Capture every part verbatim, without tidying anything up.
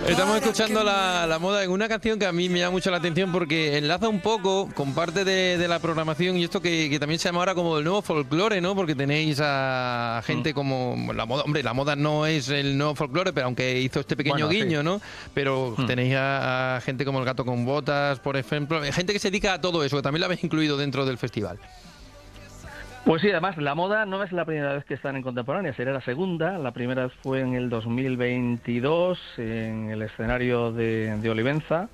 Estamos escuchando la, la moda en una canción que a mí me llama mucho la atención porque enlaza un poco con parte de, de la programación y esto que, que también se llama ahora como el nuevo folclore, ¿no? Porque tenéis a gente como la moda, hombre, la moda no es el nuevo folclore, pero aunque hizo este pequeño Bueno, guiño, sí. ¿no? Pero Mm. tenéis a, a gente como el Gato con Botas, por ejemplo, gente que se dedica a todo eso, que también lo habéis incluido dentro del festival. Pues sí, además, la moda no es la primera vez que están en contemporánea, sería la segunda. La primera vez fue en el dos mil veintidós, en el escenario de, de Olivenza.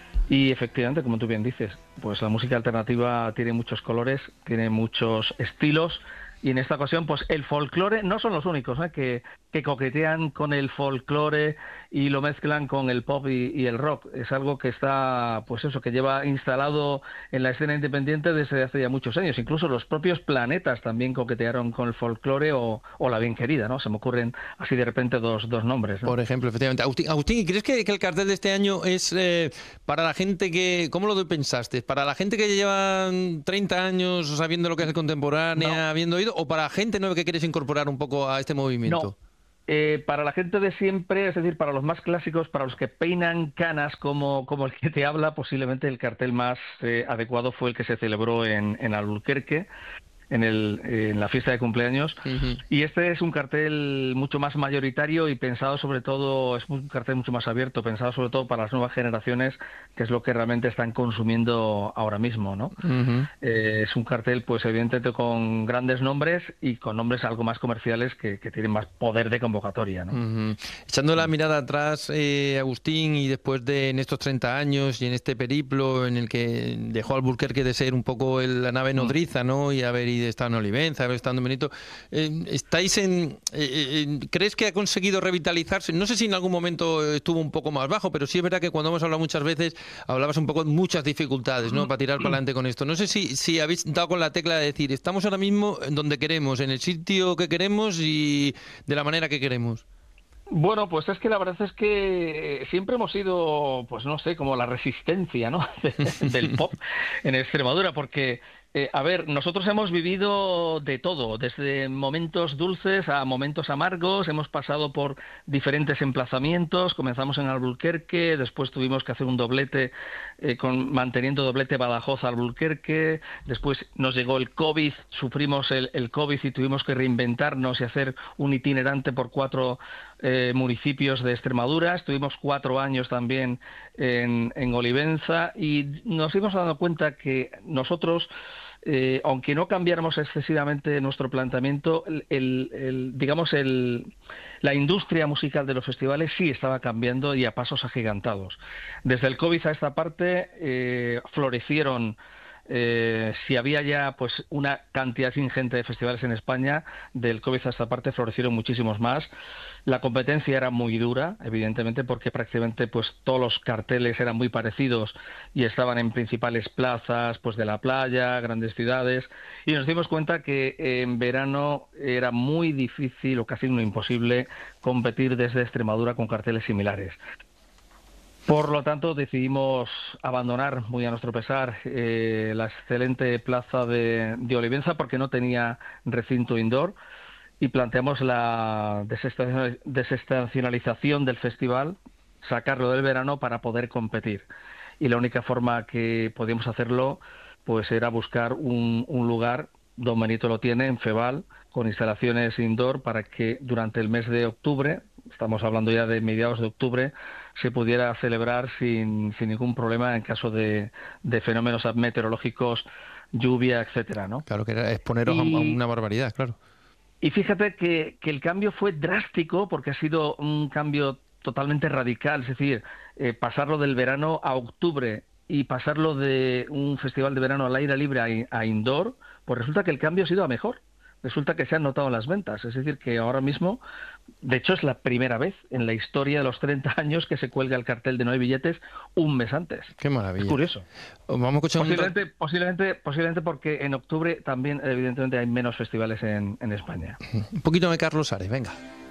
Y efectivamente, como tú bien dices, pues la música alternativa tiene muchos colores, tiene muchos estilos. Y en esta ocasión, pues el folclore no son los únicos, ¿eh? que, que coquetean con el folclore y lo mezclan con el pop y, y el rock. Es algo que está, pues eso, que lleva instalado en la escena independiente desde hace ya muchos años. Incluso los propios Planetas también coquetearon con el folclore o, o La Bien Querida, ¿no? Se me ocurren así de repente dos, dos nombres, ¿no? Por ejemplo, efectivamente. Agustín, Agustín, ¿y crees que, que el cartel de este año es eh, para la gente que, ¿cómo lo pensaste? ¿Para la gente que lleva treinta años sabiendo lo que es el contemporánea, No, habiendo oído, o para gente nueva que quieres incorporar un poco a este no. movimiento? Eh, para la gente de siempre, es decir, para los más clásicos, para los que peinan canas como, como el que te habla, posiblemente el cartel más eh, adecuado fue el que se celebró en, en Albuquerque, en, el, eh, en la fiesta de cumpleaños. Uh-huh. Y este es un cartel mucho más mayoritario y pensado sobre todo, es un cartel mucho más abierto, pensado sobre todo para las nuevas generaciones, que es lo que realmente están consumiendo ahora mismo, ¿no? Uh-huh. Eh, es un cartel, pues evidentemente con grandes nombres y con nombres algo más comerciales que, que tienen más poder de convocatoria, ¿no? Uh-huh. Echando la mirada atrás, eh, Agustín, y después de en estos treinta años y en este periplo en el que dejó Albuquerque de ser un poco el, la nave nodriza, ¿no? Y haber ido estado en Olivenza, haber estado en Benito, eh, estáis en, eh, eh, ¿crees que ha conseguido revitalizarse? No sé si en algún momento estuvo un poco más bajo, pero sí es verdad que cuando hemos hablado muchas veces hablabas un poco de muchas dificultades, ¿no? Para tirar para adelante con esto. No sé si, si habéis dado con la tecla de decir, estamos ahora mismo en donde queremos, en el sitio que queremos y de la manera que queremos. Bueno, pues es que la verdad es que siempre hemos sido, pues no sé, como la resistencia, ¿no? del pop en Extremadura, porque, eh, a ver, nosotros hemos vivido de todo, desde momentos dulces a momentos amargos, hemos pasado por diferentes emplazamientos, comenzamos en Albuquerque, después tuvimos que hacer un doblete, eh, con, manteniendo doblete Badajoz-Albuquerque, después nos llegó el COVID, sufrimos el, el COVID y tuvimos que reinventarnos y hacer un itinerante por cuatro Eh, municipios de Extremadura. Estuvimos cuatro años también en, en Olivenza y nos hemos dado cuenta que nosotros, eh, aunque no cambiáramos excesivamente nuestro planteamiento, el, el, el, digamos, el, la industria musical de los festivales sí estaba cambiando y a pasos agigantados. Desde el COVID a esta parte eh, florecieron. Eh, si había ya pues una cantidad ingente de festivales en España, del COVID a esta parte florecieron muchísimos más. La competencia era muy dura, evidentemente, porque prácticamente pues todos los carteles eran muy parecidos y estaban en principales plazas pues de la playa, grandes ciudades, y nos dimos cuenta que en verano era muy difícil o casi no imposible competir desde Extremadura con carteles similares. Por lo tanto, decidimos abandonar, muy a nuestro pesar, eh, la excelente plaza de, de Olivenza porque no tenía recinto indoor y planteamos la desestacionalización del festival, sacarlo del verano para poder competir. Y la única forma que podíamos hacerlo pues era buscar un, un lugar, Don Benito lo tiene, en Feval, con instalaciones indoor para que durante el mes de octubre, estamos hablando ya de mediados de octubre, se pudiera celebrar sin, sin ningún problema en caso de, de fenómenos meteorológicos, lluvia, etcétera, ¿no? Claro, que era exponeros a, a Y, una barbaridad, claro. y fíjate que, que el cambio fue drástico porque ha sido un cambio totalmente radical, es decir, eh, pasarlo del verano a octubre y pasarlo de un festival de verano al aire libre a, a indoor, pues resulta que el cambio ha sido a mejor. Resulta que se han notado en las ventas. Es decir, que ahora mismo, de hecho es la primera vez en la historia de los treinta años que se cuelga el cartel de no hay billetes un mes antes. Qué maravilla. Es curioso. Vamos a escuchar Posiblemente, un... posiblemente, posiblemente porque en octubre también, evidentemente, hay menos festivales en, en España. Un poquito de Carlos Ares, venga.